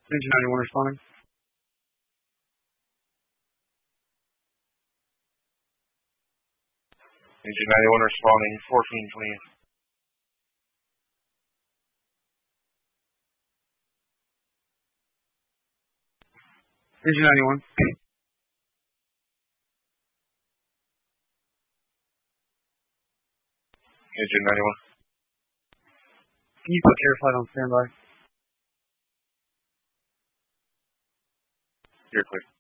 Engine 91 responding. Engine 91 responding, 1428. Engine 91. Engine 91. Can you put Air Flight on standby? You're clear.